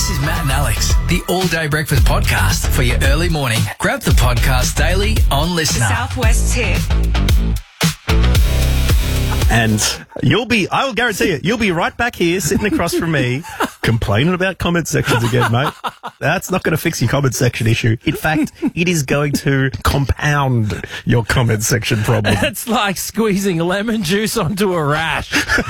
This is Matt and Alex, the all-day breakfast podcast for your early morning. Grab the podcast daily on Listener. Southwest's hit. And I will guarantee you'll be right back here sitting across from me complaining about comment sections again, mate. That's not going to fix your comment section issue. In fact, it is going to compound your comment section problem. It's like squeezing lemon juice onto a rash.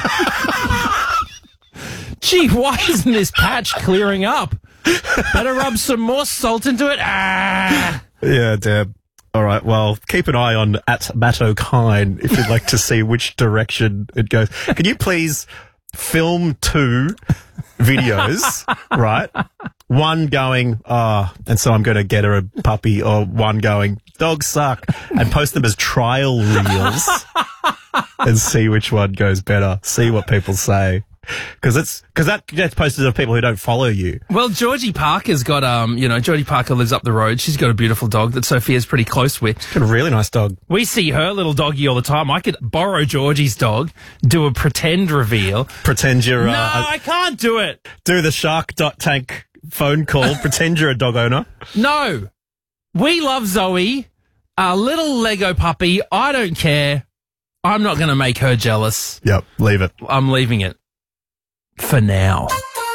Gee, why isn't this patch clearing up? Better rub some more salt into it. Ah. Yeah, Deb. All right, well, keep an eye on @MattO'Kine if you'd like to see which direction it goes. Can you please film 2 videos, right? One going, and so I'm going to get her a puppy, or one going, dogs suck, and post them as trial reels and see which one goes better. See what people say. Because that gets posted of people who don't follow you. Well, Georgie Parker's got, Georgie Parker lives up the road. She's got a beautiful dog that Sophia's pretty close with. She's got a really nice dog. We see her little doggy all the time. I could borrow Georgie's dog, do a pretend reveal. Pretend you're... No, I can't do it. Do the Shark.Tank phone call. Pretend you're a dog owner. No. We love Zoe, a little Lego puppy. I don't care. I'm not going to make her jealous. Yep, leave it. I'm leaving it. For now.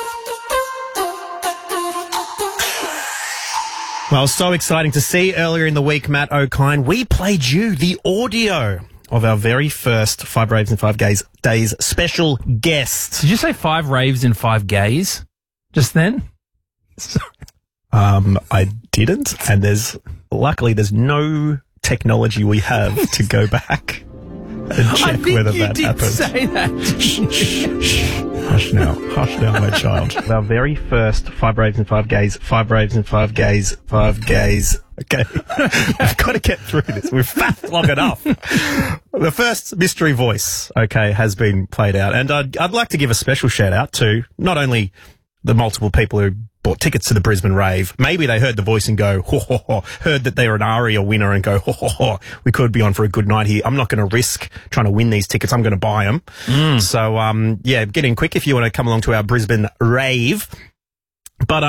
Well, so exciting to see earlier in the week, Matt O'Kine. We played you the audio of our very first 5 Raves in 5 Days special guest. Did you say 5 raves in 5 gays just then? I didn't, and luckily there's no technology we have to go back and check whether that happened. Say that. Hush now, my child. Our very first 5 Raves and 5 Gays, 5 Raves and 5 Gays, 5 Gays. Okay, we've got to get through this. We've faffed long enough. The first mystery voice, okay, has been played out, and I'd like to give a special shout out to not only the multiple people who bought tickets to the Brisbane Rave. Maybe they heard the voice and go, ho, ho, ho. Heard that they were an ARIA winner and go, ho, ho, ho. We could be on for a good night here. I'm not going to risk trying to win these tickets. I'm going to buy them. So, get in quick if you want to come along to our Brisbane Rave. But,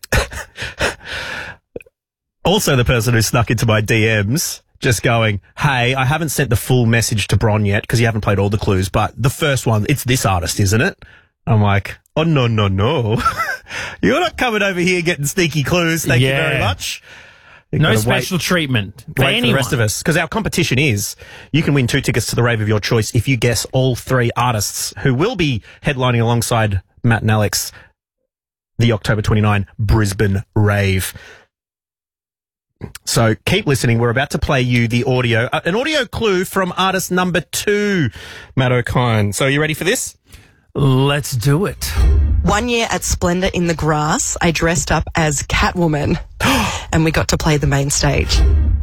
also the person who snuck into my DMs just going, hey, I haven't sent the full message to Bron yet because you haven't played all the clues, but the first one, it's this artist, isn't it? I'm like, oh, no. You're not coming over here getting sneaky clues. Thank you very much. No special treatment. Wait for the rest of us. Because our competition is, you can win 2 tickets to the rave of your choice if you guess all 3 artists who will be headlining alongside Matt and Alex the October 29 Brisbane Rave. So keep listening. We're about to play you the audio, an audio clue from artist number 2, Matt O'Kine. So are you ready for this? Let's do it. One year at Splendour in the Grass, I dressed up as Catwoman and we got to play the main stage.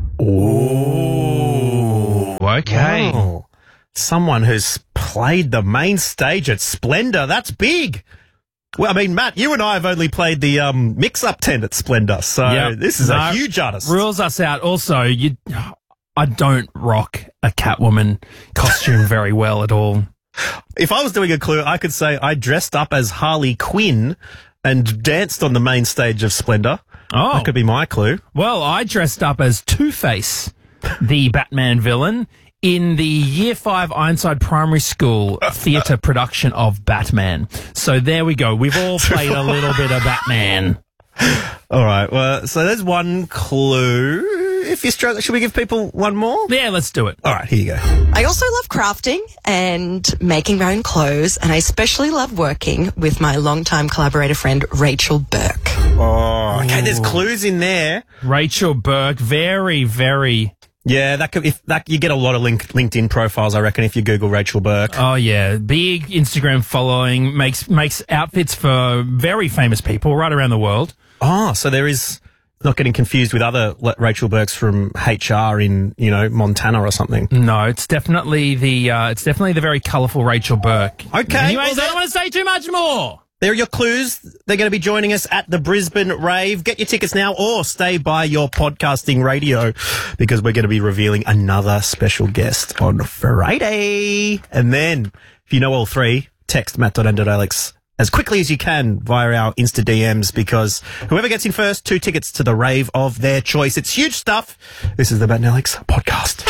Oh, okay. Wow. Someone who's played the main stage at Splendour. That's big. Well, I mean, Matt, you and I have only played the mix-up tent at Splendour, so this is a huge artist. Rules us out. Also, I don't rock a Catwoman costume very well at all. If I was doing a clue, I could say I dressed up as Harley Quinn and danced on the main stage of Splendour. Oh. That could be my clue. Well, I dressed up as Two-Face, the Batman villain, in the Year 5 Ironside Primary School theatre production of Batman. So there we go. We've all played a little bit of Batman. All right. Well, so there's one clue. If you struggle, should we give people one more? Yeah, let's do it. All right, here you go. I also love crafting and making my own clothes, and I especially love working with my longtime collaborator friend, Rachel Burke. Oh, okay, there's clues in there. Rachel Burke, very, very... Yeah, you get a lot of LinkedIn profiles, I reckon, if you Google Rachel Burke. Oh yeah, big Instagram following, makes outfits for very famous people right around the world. Oh, so there is not getting confused with other Rachel Burkes from HR in, Montana or something. No, it's definitely the very colourful Rachel Burke. Okay. Anyways, I don't want to say too much more. There are your clues. They're going to be joining us at the Brisbane Rave. Get your tickets now or stay by your podcasting radio because we're going to be revealing another special guest on Friday. And then, if you know all 3, text matt.n.alex as quickly as you can via our Insta DMs, because whoever gets in first, 2 tickets to the rave of their choice. It's huge stuff. This is the Matt and Alex podcast.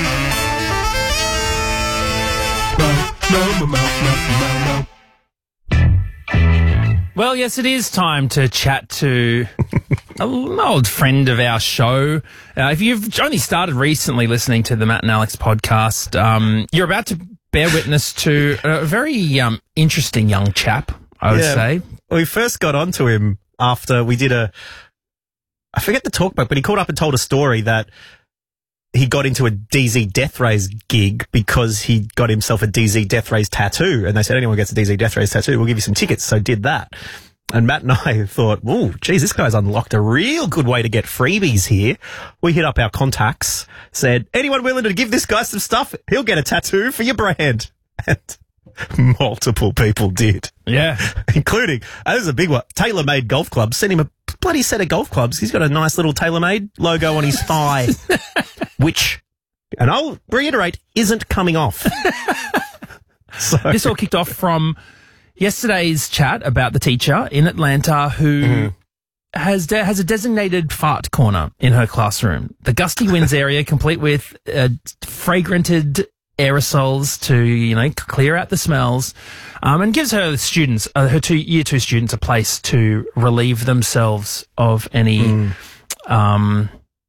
Well, yes, it is time to chat to an old friend of our show. If you've only started recently listening to the Matt and Alex podcast, you're about to bear witness to a very interesting young chap, I would say. We first got onto him after we did I forget the talkback, but he called up and told a story that he got into a DZ Death Rays gig because he got himself a DZ Death Rays tattoo. And they said, anyone gets a DZ Death Rays tattoo, we'll give you some tickets. So did that. And Matt and I thought, oh, geez, this guy's unlocked a real good way to get freebies here. We hit up our contacts, said, anyone willing to give this guy some stuff? He'll get a tattoo for your brand. And multiple people did. Yeah. Including, this is a big one, TaylorMade Golf Clubs. Sent him a bloody set of golf clubs. He's got a nice little TaylorMade logo on his thigh, which, and I'll reiterate, isn't coming off. So This all kicked off from yesterday's chat about the teacher in Atlanta who has a designated fart corner in her classroom. The gusty winds area, complete with fragranted aerosols to, clear out the smells, and gives her students, her year 2 students, a place to relieve themselves of any, any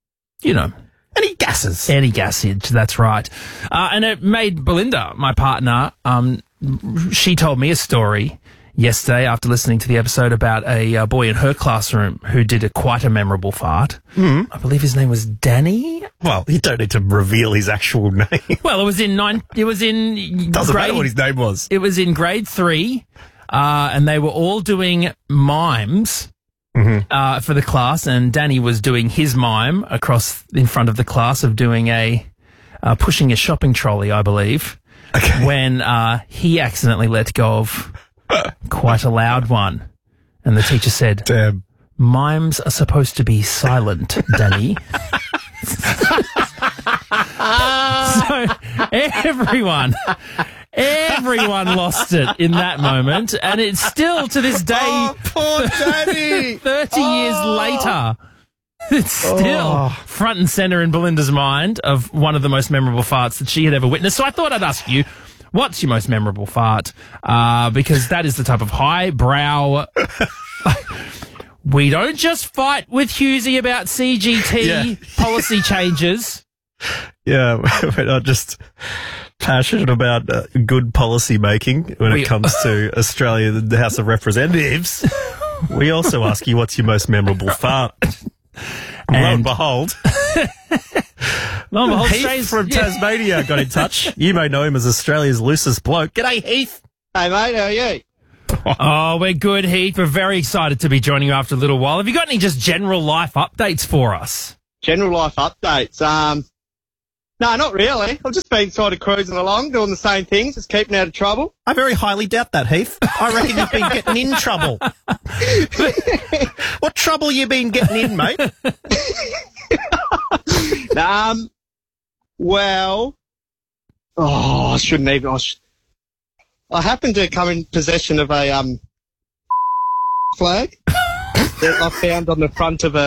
gases. Any gassage, that's right. And it made Belinda, my partner, she told me a story yesterday after listening to the episode about a boy in her classroom who did quite a memorable fart. I believe his name was Danny. Well, you don't need to reveal his actual name. Well, it was in Doesn't matter what his name was. It was in grade 3, and they were all doing mimes for the class, and Danny was doing his mime in front of the class of doing pushing a shopping trolley, I believe, when he accidentally let go of quite a loud one. And the teacher said, Damn. Mimes are supposed to be silent, Danny. So everyone lost it in that moment, and it's still to this day, Oh, poor Danny! 30 years later, it's still front and center in Belinda's mind of one of the most memorable farts that she had ever witnessed. So I thought I'd ask you, what's your most memorable fart? Because that is the type of highbrow. We don't just fight with Husey about CGT policy changes. Yeah, we're not just passionate about good policy making when it comes to Australia, the House of Representatives. We also ask you, what's your most memorable fart? And lo and behold, Heath from Tasmania got in touch. You may know him as Australia's loosest bloke. G'day, Heath. Hey, mate, how are you? Oh, we're good, Heath. We're very excited to be joining you after a little while. Have you got any just general life updates for us? General life updates? No, not really. I've just been sort of cruising along, doing the same things, just keeping out of trouble. I very highly doubt that, Heath. I reckon you've been getting in trouble. What trouble you been getting in, mate? Well, I shouldn't even. I happened to come in possession of a flag that I found on the front of a.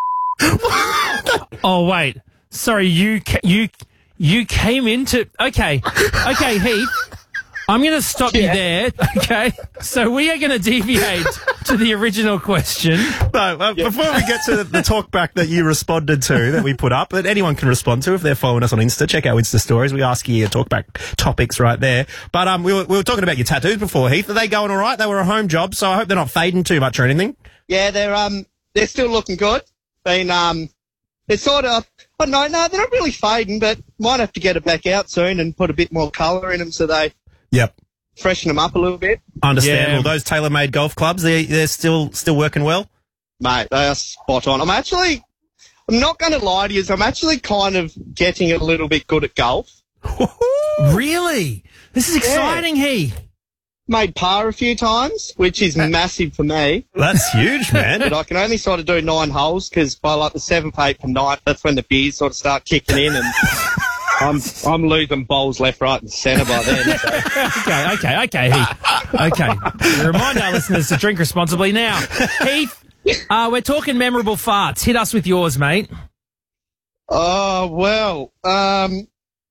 Oh wait, sorry. You came into. Okay, Heath. I'm going to stop you there. Okay, so we are going to deviate to the original question. No, before we get to the talk back that you responded to, that we put up, that anyone can respond to if they're following us on Insta. Check our Insta stories. We ask you your talk back topics right there. But we were talking about your tattoos before, Heath. Are they going all right? They were a home job, so I hope they're not fading too much or anything. Yeah, they're still looking good. They're sort of, I don't know, no, they're not really fading, but might have to get it back out soon and put a bit more colour in them so they freshen them up a little bit. Understandable. Yeah. Those TaylorMade golf clubs, they're still working well? Mate, they are spot on. I'm not going to lie to you, I'm actually kind of getting a little bit good at golf. Really? This is exciting, Heath. Made par a few times, which is massive for me. That's huge, man. But I can only sort of do 9 holes because by like the 7th, 8th and 9th, that's when the beers sort of start kicking in and I'm losing bowls left, right, and centre by then. So. Okay, Heath. Okay. Remind our listeners to drink responsibly now. Heath, we're talking memorable farts. Hit us with yours, mate. Oh, well. It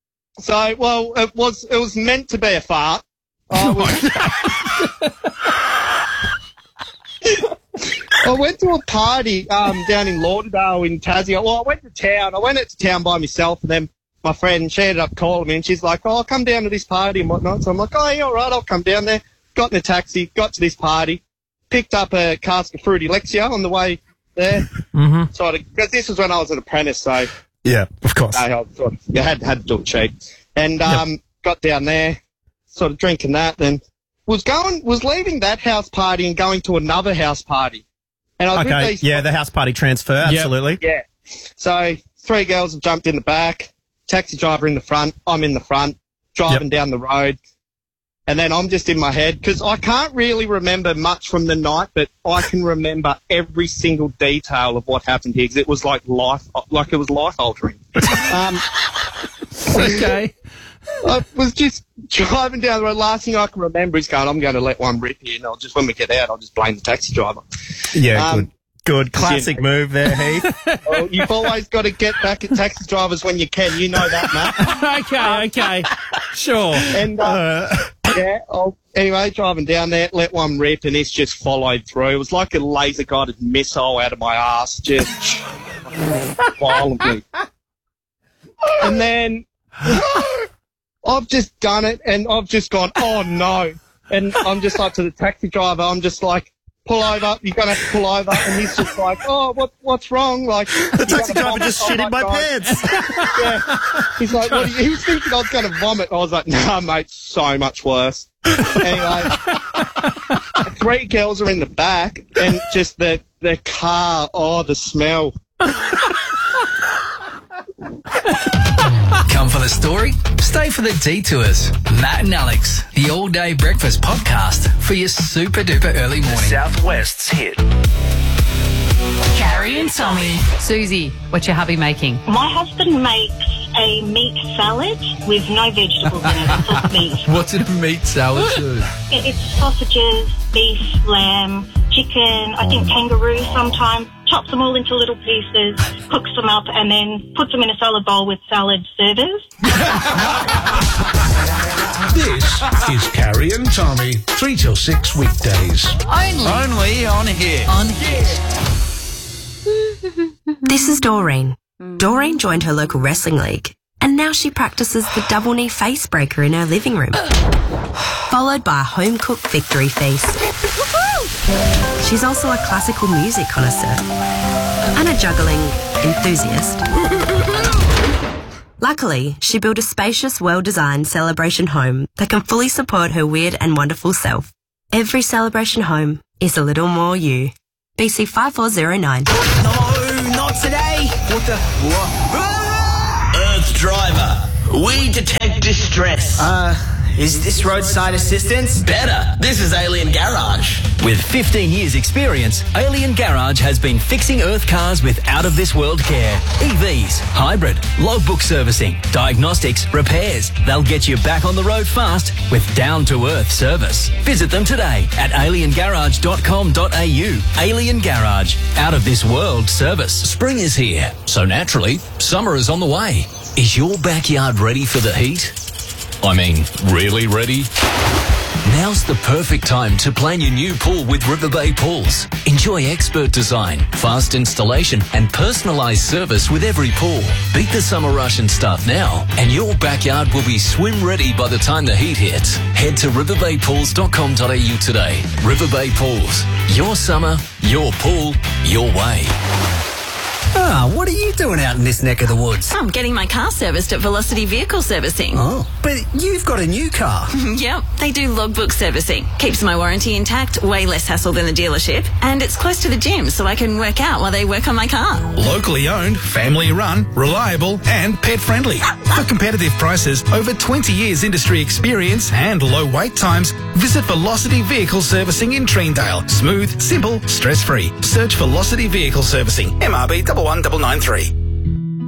was meant to be a fart. I went to a party down in Lauderdale in Tassie. Well, I went to town. I went out to town by myself, and then my friend, she ended up calling me, and she's like, "Oh, I'll come down to this party and whatnot." So I'm like, "Oh, yeah, all right, I'll come down there." Got in a taxi, got to this party, picked up a cask of Fruity Lexia on the way there. Mm-hmm. Because this was when I was an apprentice, so yeah, of course, you had to do it cheap. And got down there, sort of drinking that, then was leaving that house party and going to another house party. And I was with the house party transfer, absolutely. Yeah. So 3 girls have jumped in the back, taxi driver in the front, I'm in the front, driving down the road. And then I'm just in my head, because I can't really remember much from the night, but I can remember every single detail of what happened here, because it was like it was life-altering. Okay. I was just driving down the road. Last thing I can remember is going, I'm going to let one rip here, and when we get out, I'll just blame the taxi driver. Yeah, good. Classic move there, Heath. Well, you've always got to get back at taxi drivers when you can. You know that, Matt. Okay. Sure. And, anyway, driving down there, let one rip, and it's just followed through. It was like a laser-guided missile out of my ass, just violently. And then I've just done it, and I've just gone, oh, no. And I'm just like, to the taxi driver, I'm just like, pull over, you're going to have to pull over. And he's just like, oh, what's wrong? Like, the taxi driver just shit in my pants. Yeah. He's like, he was thinking I was going to vomit. I was like, nah, mate, so much worse. Anyway, 3 girls are in the back, and just the car, the smell. Come for the story? Stay for the detours. Matt and Alex, the all-day breakfast podcast for your super-duper early morning. Southwest's hit. Carrie and Tommy. Susie, what's your hubby making? My husband makes a meat salad with no vegetables in it. It's just meat. What's in a meat salad? It's sausages, beef, lamb, chicken, I think kangaroo sometimes. Chops them all into little pieces, cooks them up, and then puts them in a salad bowl with salad servers. This is Carrie and Tommy, 3 till 6 weekdays. Only on here. This is Doreen. Doreen joined her local wrestling league, and now she practices the double knee face breaker in her living room, followed by a home-cooked victory feast. She's also a classical music connoisseur and a juggling enthusiast. Luckily, she built a spacious, well-designed celebration home that can fully support her weird and wonderful self. Every celebration home is a little more you. BC 5409. No, not today. What the? Earth Driver. We detect distress. Is this roadside assistance? Better. This is Alien Garage. With 15 years experience, Alien Garage has been fixing Earth cars with out-of-this-world care. EVs, hybrid, logbook servicing, diagnostics, repairs. They'll get you back on the road fast with down-to-earth service. Visit them today at aliengarage.com.au. Alien Garage, out-of-this-world service. Spring is here, so naturally, summer is on the way. Is your backyard ready for the heat? I mean, really ready? Now's the perfect time to plan your new pool with River Bay Pools. Enjoy expert design, fast installation and personalised service with every pool. Beat the summer rush and start now, and your backyard will be swim ready by the time the heat hits. Head to riverbaypools.com.au today. River Bay Pools. Your summer, your pool, your way. What are you doing out in this neck of the woods? I'm getting my car serviced at Velocity Vehicle Servicing. Oh, but you've got a new car. Yep, they do logbook servicing. Keeps my warranty intact, way less hassle than the dealership, and it's close to the gym so I can work out while they work on my car. Locally owned, family run, reliable and pet friendly. For competitive prices, over 20 years industry experience and low wait times, visit Velocity Vehicle Servicing in Treendale. Smooth, simple, stress-free. Search Velocity Vehicle Servicing, MRB 11993.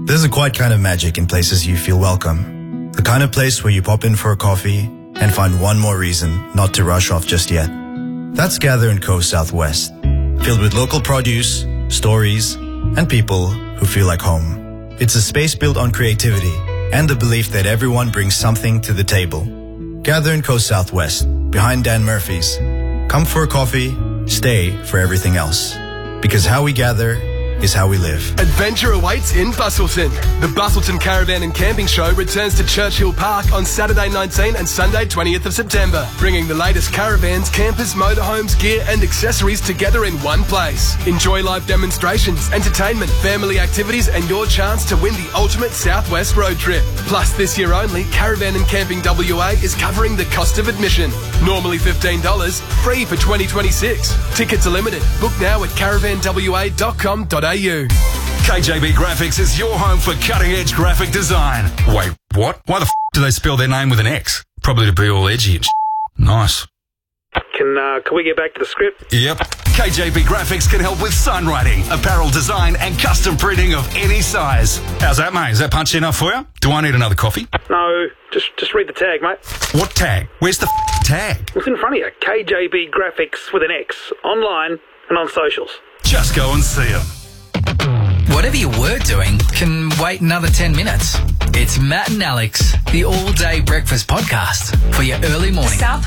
There's a quiet kind of magic in places you feel welcome. The kind of place where you pop in for a coffee and find one more reason not to rush off just yet. That's Gather & Co. Southwest, filled with local produce, stories, and people who feel like home. It's a space built on creativity and the belief that everyone brings something to the table. Gather & Co. Southwest, behind Dan Murphy's. Come for a coffee, stay for everything else. Because how we gather is how we live. Adventure awaits in Busselton. The Busselton Caravan and Camping Show returns to Churchill Park on Saturday 19 and Sunday 20th of September, bringing the latest caravans, campers, motorhomes, gear and accessories together in one place. Enjoy live demonstrations, entertainment, family activities and your chance to win the ultimate Southwest road trip. Plus, this year only, Caravan and Camping WA is covering the cost of admission. Normally $15, free for 2026. Tickets are limited. Book now at caravanwa.com.au. KJB Graphics is your home for cutting-edge graphic design. Wait, what? Why the do they spell their name with an X? Probably to be all edgy and Nice. Can we get back to the script? Yep. KJB Graphics can help with signwriting, apparel design and custom printing of any size. How's that, mate? Is that punchy enough for you? Do I need another coffee? No, just read the tag, mate. What tag? Where's the tag? It's in front of you. KJB Graphics with an X. Online and on socials. Just go and see them. Whatever you were doing can wait another 10 minutes. It's Matt and Alex, the all-day breakfast podcast for your early morning.